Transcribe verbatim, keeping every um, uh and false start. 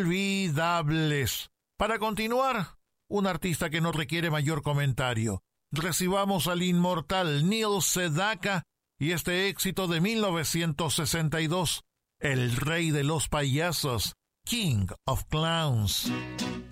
inolvidables. Para continuar, un artista que no requiere mayor comentario. Recibamos al inmortal Neil Sedaka y este éxito de mil novecientos sesenta y dos, El rey de los payasos, King of Clowns.